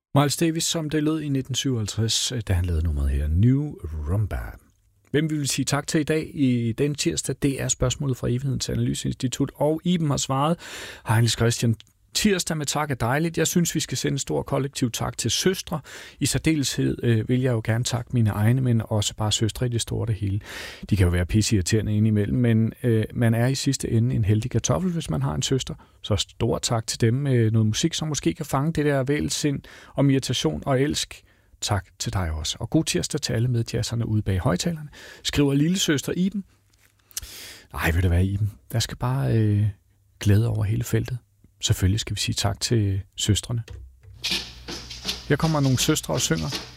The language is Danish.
Miles Davis, som det lød i 1957, da han lavede nummeret her, New Rumba. Hvem vi vil sige tak til i dag i den tirsdag, det er spørgsmålet fra Evighedens Analyseinstitut, og Iben har svaret. Heinrich Christian, tirsdag med tak er dejligt. Jeg synes, vi skal sende en stor kollektiv tak til søstre. I særdeleshed vil jeg jo gerne takke mine egne, men også bare søstre i det store det hele. De kan jo være pisseirriterende indimellem, men man er i sidste ende en heldig kartoffel, hvis man har en søster. Så stor tak til dem med noget musik, som måske kan fange det der vælsind om irritation og elsk. Tak til dig også. Og god tirsdag til alle medjazzerne ude bag højtalerne. Skriver lillesøster Iben. Nej, vil det være Iben? Der skal bare glæde over hele feltet. Selvfølgelig skal vi sige tak til søstrene. Her kommer nogle søstre og synger.